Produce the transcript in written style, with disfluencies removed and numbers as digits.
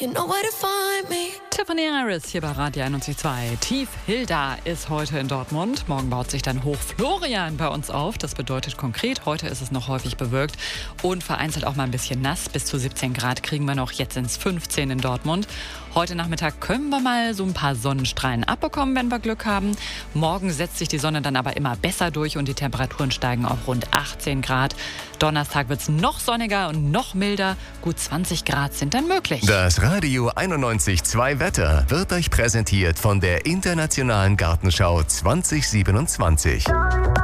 You know where to find me. Tiffany Harris hier bei Radio 91.2. Tief Hilda ist heute in Dortmund. Morgen baut sich dann Hoch Florian bei uns auf. Das bedeutet konkret, heute ist es noch häufig bewölkt und vereinzelt auch mal ein bisschen nass. Bis zu 17 Grad kriegen wir noch, jetzt sind es 15 in Dortmund. Heute Nachmittag können wir mal so ein paar Sonnenstrahlen abbekommen, wenn wir Glück haben. Morgen setzt sich die Sonne dann aber immer besser durch und die Temperaturen steigen auf rund 18 Grad. Donnerstag wird es noch sonniger und noch milder. Gut 20 Grad sind dann möglich. Das Radio 91.2 Wetter wird euch präsentiert von der Internationalen Gartenschau 2027.